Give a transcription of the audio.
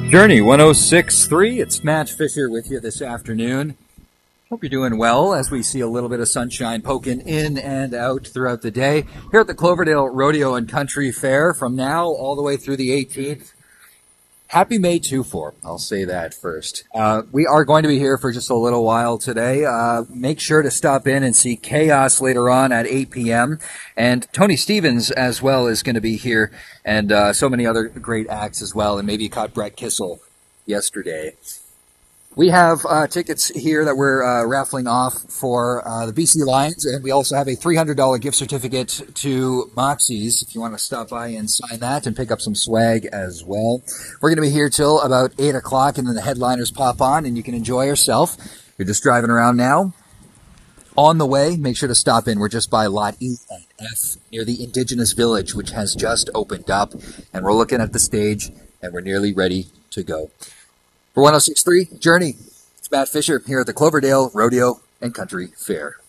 Journey 1063, it's Matt Fisher with you this afternoon. Hope you're doing well as we see a little bit of sunshine poking in and out throughout the day. Here at the Cloverdale Rodeo and Country Fair from now all the way through the 18th. Happy May 2-4, I'll say that first. We are going to be here for just a little while today. Make sure to stop in and see Chaos later on at 8 p.m. And Tony Stevens as well is going to be here, and so many other great acts as well. And maybe you caught Brett Kissel yesterday. We have tickets here that we're raffling off for the BC Lions, and we also have a $300 gift certificate to Moxie's if you want to stop by and sign that and pick up some swag as well. We're going to be here till about 8 o'clock, and then the headliners pop on, and you can enjoy yourself. You're just driving around now. On the way, make sure to stop in. We're just by Lot E and F near the Indigenous Village, which has just opened up, and we're looking at the stage, and we're nearly ready to go. For 1063 Journey, it's Matt Fisher here at the Cloverdale Rodeo and Country Fair.